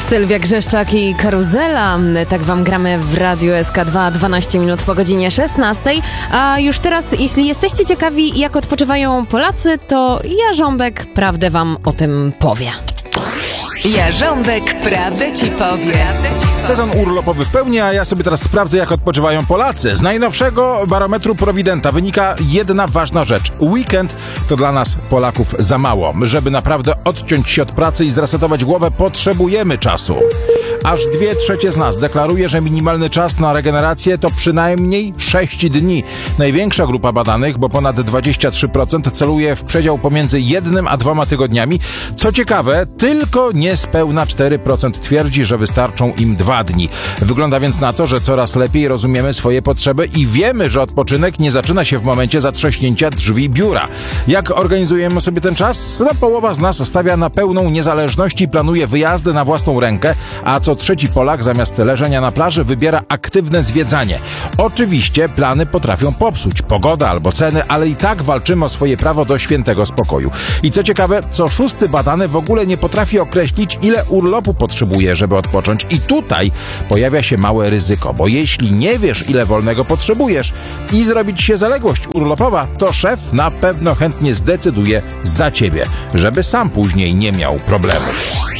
Sylwia Grzeszczak i Karuzela. Tak wam gramy w Radiu SK2 12 minut po godzinie 16. A już teraz, jeśli jesteście ciekawi, jak odpoczywają Polacy, to Jarząbek prawdę wam o tym powie. Jarząbek prawdę ci powie. Sezon urlopowy w pełni, a ja sobie teraz sprawdzę, jak odpoczywają Polacy. Z najnowszego barometru Prowidenta wynika jedna ważna rzecz. Weekend to dla nas, Polaków, za mało. Żeby naprawdę odciąć się od pracy i zresetować głowę, potrzebujemy czasu. Aż 2/3 z nas deklaruje, że minimalny czas na regenerację to przynajmniej 6 dni. Największa grupa badanych, bo ponad 23%, celuje w przedział pomiędzy 1 a 2 tygodniami. Co ciekawe, tylko niespełna 4% twierdzi, że wystarczą im 2 dni. Wygląda więc na to, że coraz lepiej rozumiemy swoje potrzeby i wiemy, że odpoczynek nie zaczyna się w momencie zatrzaśnięcia drzwi biura. Jak organizujemy sobie ten czas? No, połowa z nas stawia na pełną niezależność i planuje wyjazdy na własną rękę, a co trzeci Polak zamiast leżenia na plaży wybiera aktywne zwiedzanie. Oczywiście plany potrafią popsuć pogoda albo ceny, ale i tak walczymy o swoje prawo do świętego spokoju. I co ciekawe, co 6 badany w ogóle nie potrafi określić, ile urlopu potrzebuje, żeby odpocząć. I tutaj pojawia się małe ryzyko, bo jeśli nie wiesz, ile wolnego potrzebujesz i zrobić się zaległość urlopowa, to szef na pewno chętnie zdecyduje za ciebie, żeby sam później nie miał problemów.